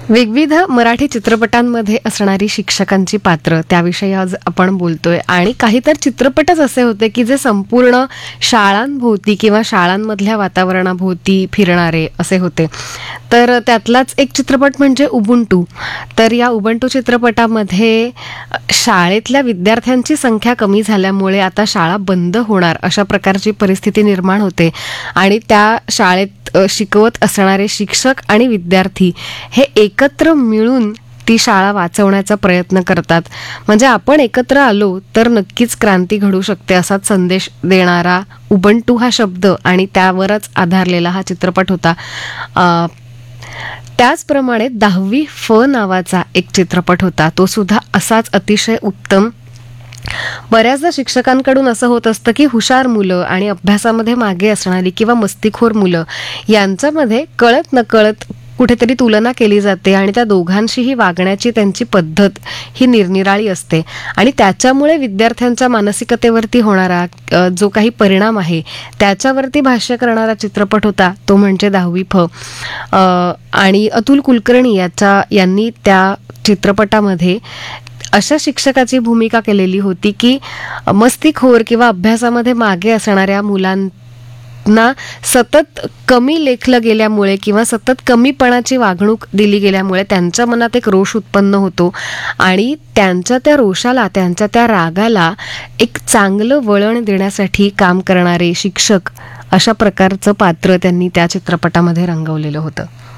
विविध मराठी चित्रपटांमध्ये असणारी शिक्षकांची पात्र त्याविषयी आज आपण बोलतोय. आणि काही तर चित्रपटच असे होते की जे संपूर्ण शाळांभोवती किंवा शाळांमधल्या वातावरणाभोवती फिरणारे असे होते. तर त्यातलाच एक चित्रपट म्हणजे उबुंटू. तर या उबुंटू चित्रपटामध्ये शाळेतल्या विद्यार्थ्यांची संख्या कमी झाल्यामुळे आता शाळा बंद होणार अशा प्रकारची परिस्थिती निर्माण होते. आणि त्या शाळेत शिकवत असणारे शिक्षक आणि विद्यार्थी हे एकत्र मिळून ती शाळा वाचवण्याचा प्रयत्न करतात. म्हणजे आपण एकत्र आलो तर नक्कीच क्रांती घडू शकते असाच संदेश देणारा उबुंटू हा शब्द आणि त्यावरच आधारलेला हा चित्रपट होता. त्याचप्रमाणे 10वी फ नावाचा एक चित्रपट होता. तो सुद्धा असाच अतिशय उत्तम. बऱ्याचदा शिक्षकांकडून असं होत असतं की हुशार मुलं आणि अभ्यासामध्ये मागे असणारी किंवा मस्तीखोर मुलं यांच्यामध्ये कळत नकळत कुठेतरी तुलना केली जाते आणि त्या दोघांशीही वागण्याची त्यांची पद्धत ही निरनिराळी असते. आणि त्याच्यामुळे विद्यार्थ्यांच्या मानसिकतेवरती होणारा जो काही परिणाम आहे त्याच्यावरती भाष्य करणारा चित्रपट होता तो म्हणजे 10वी फ. आणि अतुल कुलकर्णी यांनी त्या चित्रपटामध्ये अशा शिक्षकाची भूमिका केलेली होती की मस्तीखोर किंवा अभ्यासामध्ये मागे असणाऱ्या मुलांना सतत कमी लेखलं गेल्यामुळे किंवा सतत कमीपणाची वागणूक दिली गेल्यामुळे त्यांच्या मनात एक रोष उत्पन्न होतो आणि त्यांच्या त्या रोषाला, त्यांच्या त्या रागाला एक चांगलं वळण देण्यासाठी काम करणारे शिक्षक अशा प्रकारचं पात्र त्यांनी त्या चित्रपटामध्ये रंगवलेलं होतं.